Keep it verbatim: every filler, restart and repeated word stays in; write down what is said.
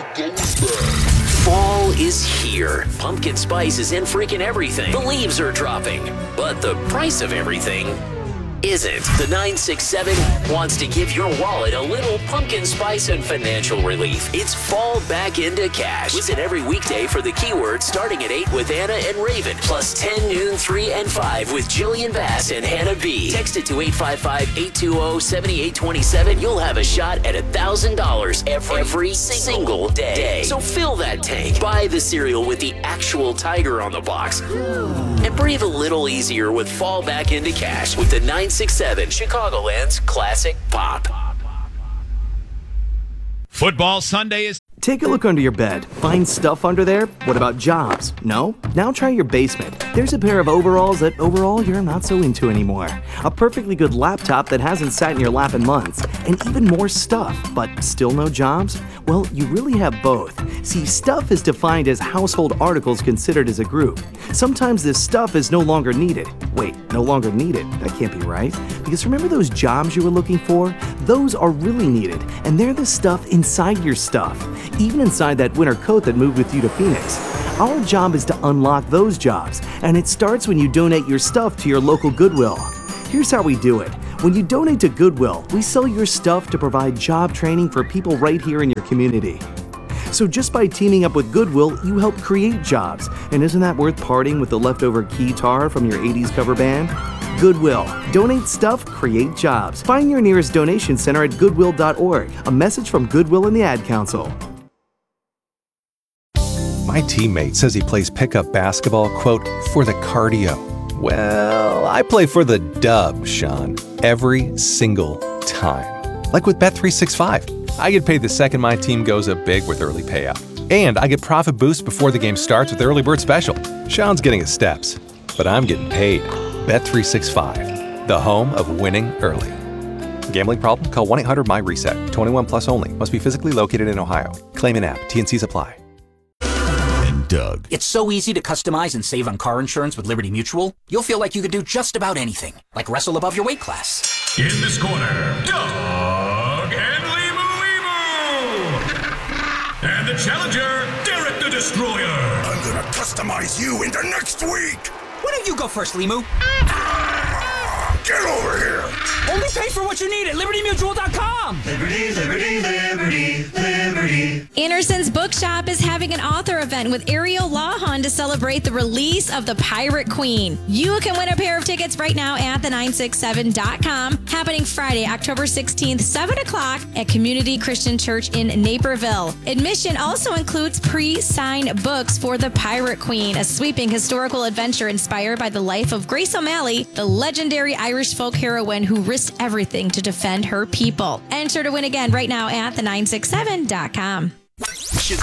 goes back. Fall is here. Pumpkin spice is in freaking everything. The leaves are dropping, but the price of everything isn't. The nine six seven wants to give your wallet a little pumpkin spice and financial relief. It's fall back into cash. Listen every weekday for the keyword starting at eight with Anna and Raven, plus ten, noon, three, and five with Jillian Bass and Hannah B. Text it to eight five five, eight two zero, seven eight two seven. You'll have a shot at one thousand dollars every, every single day. So fill that tank. Buy the cereal with the actual tiger on the box. And breathe a little easier with fall back into cash with the nine six seven, Chicagoland's classic pop. Football Sunday is... Take a look under your bed. Find stuff under there? What about jobs? No? Now try your basement. There's a pair of overalls that overall you're not so into anymore. A perfectly good laptop that hasn't sat in your lap in months. And even more stuff, but still no jobs? Well, you really have both. See, stuff is defined as household articles considered as a group. Sometimes this stuff is no longer needed. Wait, no longer needed? That can't be right. Because remember those jobs you were looking for? Those are really needed, and they're the stuff inside your stuff. Even inside that winter coat that moved with you to Phoenix. Our job is to unlock those jobs, and it starts when you donate your stuff to your local Goodwill. Here's how we do it. When you donate to Goodwill, we sell your stuff to provide job training for people right here in your community. So just by teaming up with Goodwill, you help create jobs. And isn't that worth parting with the leftover guitar from your eighties cover band? Goodwill. Donate stuff, create jobs. Find your nearest donation center at goodwill dot org. A message from Goodwill and the Ad Council. My teammate says he plays pickup basketball, quote, for the cardio. Well, I play for the dub, Sean, every single time. Like with Bet three sixty-five. I get paid the second my team goes up big with early payout. And I get profit boosts before the game starts with Early Bird Special. Sean's getting his steps, but I'm getting paid. Bet three sixty-five, the home of winning early. Gambling problem? Call one eight hundred my reset. twenty-one plus only. Must be physically located in Ohio. Claim in app. T N Cs apply. And Doug. It's so easy to customize and save on car insurance with Liberty Mutual. You'll feel like you could do just about anything, like wrestle above your weight class. In this corner, Doug and Limu Limu. And the challenger, Derek the Destroyer. I'm gonna customize you into next week. Why don't you go first, Limu? Get over here! Only pay for what you need at liberty mutual dot com! Liberty, liberty, liberty, liberty. Anderson's Bookshop is having an author event with Ariel Lawhon to celebrate the release of The Pirate Queen. You can win a pair of tickets right now at the nine six seven dot com. Happening Friday, October sixteenth, seven o'clock at Community Christian Church in Naperville. Admission also includes pre-signed books for The Pirate Queen, a sweeping historical adventure inspired by the life of Grace O'Malley, the legendary Irish folk heroine who risked everything to defend her people. Enter to win again right now at the nine six seven dot com.